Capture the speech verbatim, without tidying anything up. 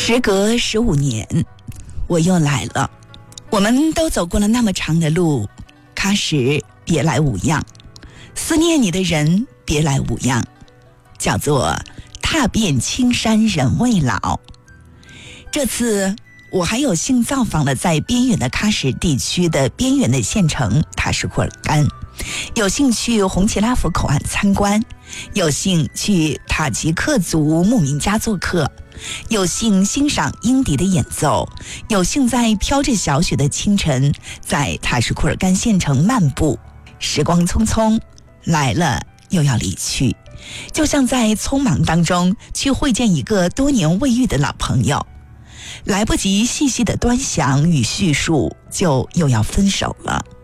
时隔十五年，我又来了。我们都走过了那么长的路，喀什别来无恙，思念你的人别来无恙，叫做踏遍青山人未老。这次我还有幸造访了在边远的喀什地区的边缘的县城塔什库尔干，有幸去红旗拉夫口岸参观，有幸去塔吉克族牧民家做客，有幸欣赏鹰笛的演奏，有幸在飘着小雪的清晨在塔什库尔干县城漫步。时光匆匆，来了又要离去，就像在匆忙当中去会见一个多年未遇的老朋友，来不及细细的端详与叙述，就又要分手了。